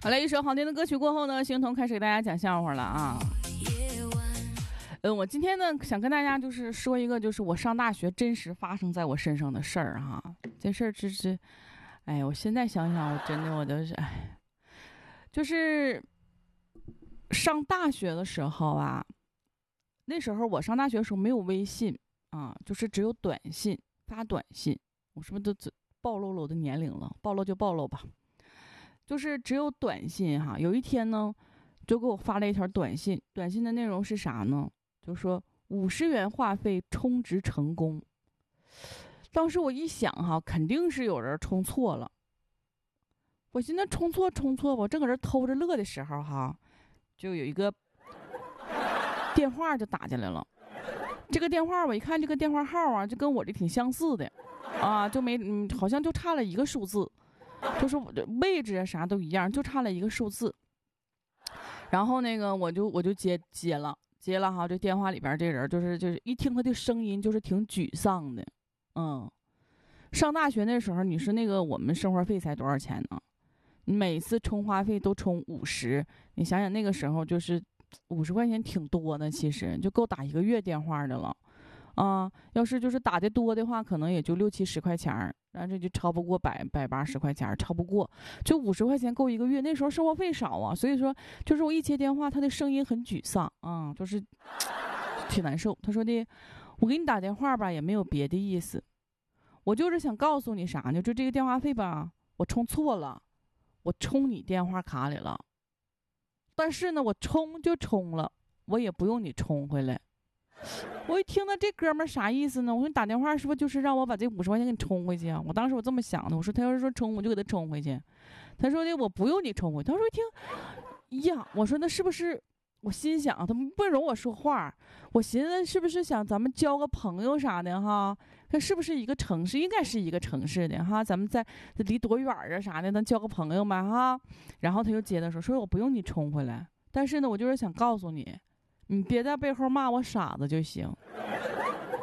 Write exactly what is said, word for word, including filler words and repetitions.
好了，一首好听的歌曲过后呢，星彤开始给大家讲笑话了啊。嗯，我今天呢想跟大家就是说一个，就是我上大学真实发生在我身上的事儿哈。这事儿只是，哎，我现在想想，我真的我都是哎，就是上大学的时候啊，那时候我上大学的时候没有微信啊，就是只有短信，发短信。我是不是都暴露了我的年龄了？暴露就暴露吧。就是只有短信哈。有一天呢，就给我发了一条短信，短信的内容是啥呢？就说五十元话费充值成功。当时我一想哈，肯定是有人充错了。我寻思充错充错，我正搁这偷着乐的时候哈，就有一个电话就打进来了。这个电话我一看，这个电话号啊，就跟我这挺相似的啊，就没嗯，好像就差了一个数字。就是我的位置啊啥都一样，就差了一个数字。然后那个我就我就接接了接了哈，这电话里边这人就是就是一听他的声音就是挺沮丧的。嗯，上大学那时候你说那个我们生活费才多少钱呢？你每次充话费都充五十，你想想那个时候就是五十块钱挺多的，其实就够打一个月电话的了。啊，要是就是打的多的话，可能也就六七十块钱，但这就超不过百百八十块钱，超不过，就五十块钱够一个月。那时候生活费少啊，所以说就是我一接电话，他的声音很沮丧啊，就是挺难受。他说的，我给你打电话吧，也没有别的意思，我就是想告诉你啥呢？就这个电话费吧，我充错了，我充你电话卡里了，但是呢，我充就充了，我也不用你充回来。我一听到这哥们儿啥意思呢？我说你打电话是不是就是让我把这五十块钱给你充回去啊？我当时我这么想的，我说他要是说充，我就给他充回去。他说的我不用你充回去。他说一听呀，我说那是不是？我心想他不容我说话，我寻思是不是想咱们交个朋友啥的哈？他是不是一个城市？应该是一个城市的哈，咱们在离多远啊啥的，咱交个朋友嘛哈。然后他又接着说，说我不用你充回来，但是呢，我就是想告诉你。你别在背后骂我傻子就行。